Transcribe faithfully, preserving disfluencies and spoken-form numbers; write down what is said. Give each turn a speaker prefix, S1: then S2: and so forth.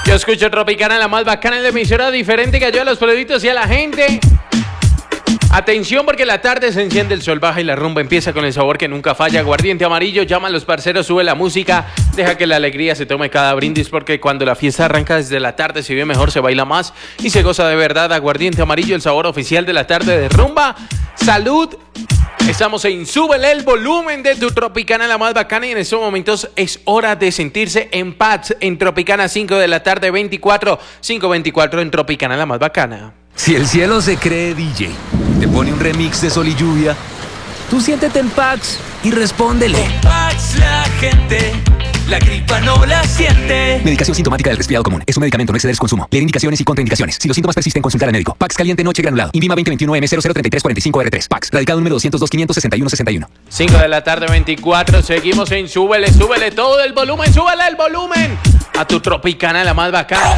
S1: Yo escucho Tropicana, la más bacana, la emisora diferente que ayuda a los pueblitos y a la gente. Atención porque la tarde se enciende, el sol baja y la rumba empieza con el sabor que nunca falla. Aguardiente amarillo, llama a los parceros, sube la música, deja que la alegría se tome cada brindis, porque cuando la fiesta arranca desde la tarde se vive mejor, se baila más y se goza de verdad. Aguardiente amarillo, el sabor oficial de la tarde de rumba. Salud. Estamos en Súbele el volumen de tu Tropicana, la más bacana, y en estos momentos es hora de sentirse en paz en Tropicana, cinco de la tarde, veinticuatro, cinco veinticuatro en Tropicana, la más bacana.
S2: Si el cielo se cree D J, te pone un remix de Sol y Lluvia, tú siéntete en Pax y respóndele.
S3: En Pax la gente, la gripa no la siente.
S2: Medicación sintomática del resfriado común. Es un medicamento, no exceder su consumo. Leer indicaciones y contraindicaciones. Si los síntomas persisten, consultar al médico. Pax caliente noche granulado. Invima veinte veintiuno M cero cero treinta y tres cuarenta y cinco R tres. Pax. Radicado número doscientos dos, quinientos sesenta y uno, sesenta y uno.
S1: cinco de la tarde, veinticuatro. Seguimos en Súbele, súbele todo el volumen, súbele el volumen a tu Tropicana, la más bacana.